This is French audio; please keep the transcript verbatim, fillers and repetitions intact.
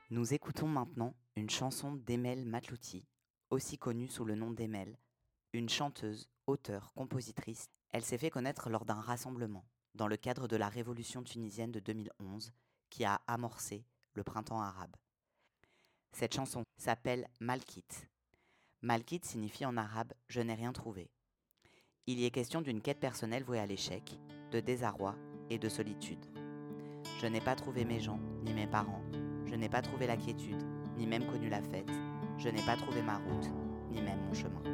Nous écoutons maintenant une chanson d'Emel Matlouti, aussi connue sous le nom d'Emel, une chanteuse, auteure, compositrice. Elle s'est fait connaître lors d'un rassemblement, dans le cadre de la révolution tunisienne de deux mille onze, qui a amorcé le printemps arabe. Cette chanson s'appelle Malkit. Malkit signifie en arabe « je n'ai rien trouvé ». Il y est question d'une quête personnelle vouée à l'échec, de désarroi et de solitude. Je n'ai pas trouvé mes gens, ni mes parents. Je n'ai pas trouvé la quiétude, ni même connu la fête. Je n'ai pas trouvé ma route, ni même mon chemin.